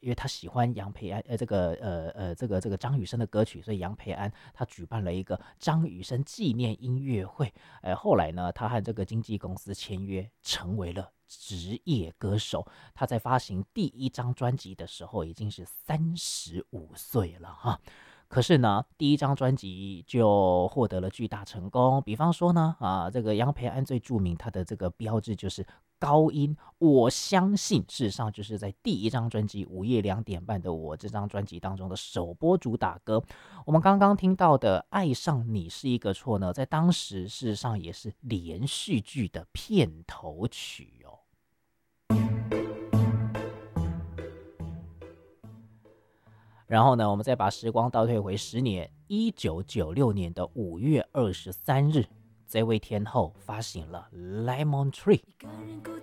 因为他喜欢杨培安，这个张雨生的歌曲，所以杨培安他举办了一个张雨生纪念音乐会。后来呢，他和这个经纪公司签约，成为了职业歌手。他在发行第一张专辑的时候，已经是35岁了哈。可是呢，第一张专辑就获得了巨大成功。比方说呢，这个杨培安最著名，他的这个标志就是高音。我相信，事实上就是在第一张专辑《午夜2点半的我》这张专辑当中的首播主打歌。我们刚刚听到的《爱上你是一个错》呢，在当时事实上也是连续剧的片头曲哦。然后呢，我们再把时光倒退回10年，1996年的5月23日，这位天后发行了《Lemon Tree》。